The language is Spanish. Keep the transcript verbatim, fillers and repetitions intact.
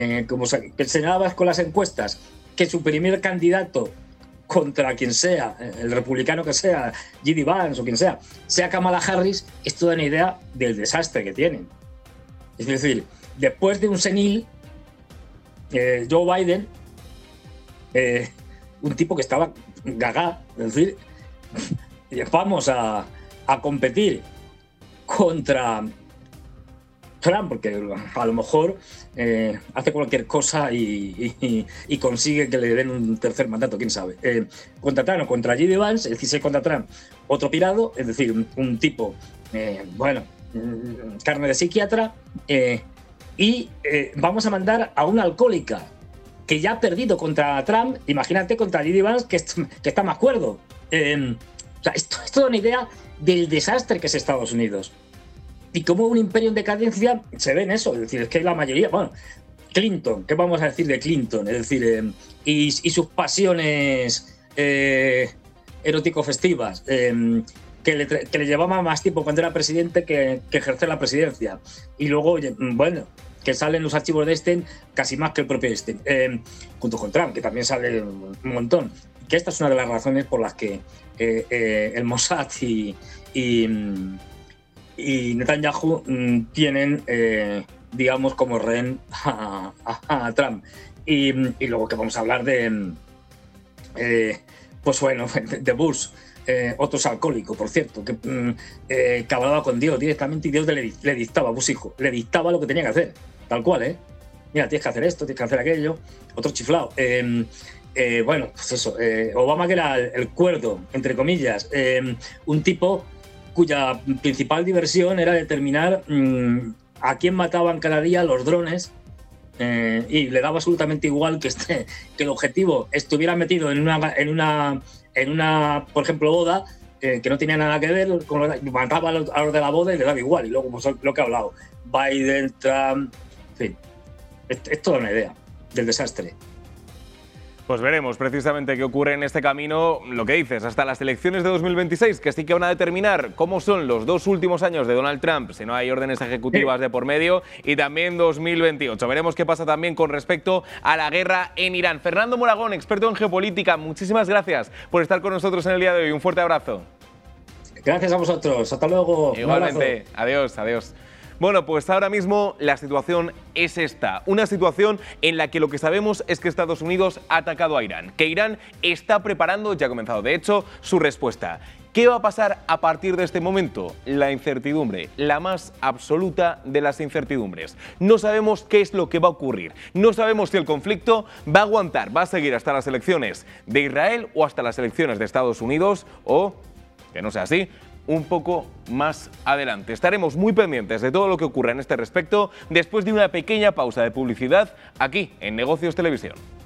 eh, como se, que señalabas con las encuestas, que su primer candidato contra quien sea, el republicano que sea, J D Vance o quien sea, sea Kamala Harris, es toda una idea del desastre que tienen. Es decir, después de un senil, eh, Joe Biden, eh, un tipo que estaba gaga, es decir, vamos a, a competir contra Trump, porque a lo mejor eh, hace cualquier cosa y, y, y consigue que le den un tercer mandato, quién sabe. Eh, contra Trump o contra J D Vance, es decir, si contra Trump otro pirado, es decir, un, un tipo, eh, bueno, carne de psiquiatra, eh, y eh, vamos a mandar a una alcohólica que ya ha perdido contra Trump, imagínate contra J D Vance, que, es, que está más cuerdo. Eh, o sea, esto es toda una idea del desastre que es Estados Unidos. Y como un imperio en decadencia se ve en eso, es decir, es que la mayoría, bueno, Clinton, ¿qué vamos a decir de Clinton? Es decir, eh, y, y sus pasiones eh, erótico-festivas, eh, que, le, que le llevaba más tiempo cuando era presidente que, que ejercer la presidencia. Y luego, bueno, que salen los archivos de Epstein casi más que el propio Epstein, eh, junto con Trump, que también sale un montón. Que esta es una de las razones por las que eh, eh, el Mossad y... y y Netanyahu mmm, tienen, eh, digamos, como rehén a, a, a Trump. Y, y luego que vamos a hablar de, eh, pues bueno, de Bush, eh, otro alcohólico, por cierto, que, mm, eh, que hablaba con Dios directamente y Dios le, le dictaba a Bush hijo, le dictaba lo que tenía que hacer, tal cual, ¿eh? Mira, tienes que hacer esto, tienes que hacer aquello, otro chiflado. Eh, eh, bueno, pues eso, eh, Obama, que era el, el cuerdo, entre comillas, eh, un tipo cuya principal diversión era determinar mmm, a quién mataban cada día los drones, eh, y le daba absolutamente igual que, este, que el objetivo estuviera metido en una, en una, en una por ejemplo, boda, eh, que no tenía nada que ver, con lo, mataba a los, a los de la boda y le daba igual. Y luego, pues, lo que he hablado, Biden, Trump, en fin, es, es toda una idea del desastre. Pues veremos precisamente qué ocurre en este camino, lo que dices, hasta las elecciones de dos mil veintiséis, que sí que van a determinar cómo son los dos últimos años de Donald Trump, si no hay órdenes ejecutivas de por medio, y también dos mil veintiocho. Veremos qué pasa también con respecto a la guerra en Irán. Fernando Moragón, experto en geopolítica, muchísimas gracias por estar con nosotros en el día de hoy. Un fuerte abrazo. Gracias a vosotros. Hasta luego. Igualmente. Adiós, adiós. Bueno, pues ahora mismo la situación es esta, una situación en la que lo que sabemos es que Estados Unidos ha atacado a Irán, que Irán está preparando, ya ha comenzado de hecho, su respuesta. ¿Qué va a pasar a partir de este momento? La incertidumbre, la más absoluta de las incertidumbres. No sabemos qué es lo que va a ocurrir, no sabemos si el conflicto va a aguantar, va a seguir hasta las elecciones de Israel o hasta las elecciones de Estados Unidos o, que no sea así, un poco más adelante. Estaremos muy pendientes de todo lo que ocurra en este respecto después de una pequeña pausa de publicidad aquí en Negocios Televisión.